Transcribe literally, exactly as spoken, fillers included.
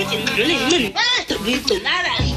gente no le men. Tu vi tu nada.